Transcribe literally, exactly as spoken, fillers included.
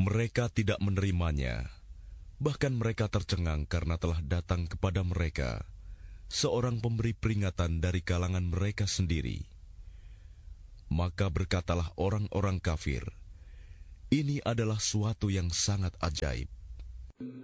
Mereka tidak menerimanya, bahkan mereka tercengang karena telah datang kepada mereka seorang pemberi peringatan dari kalangan mereka sendiri. Maka berkatalah orang-orang kafir, "Ini adalah suatu yang sangat ajaib."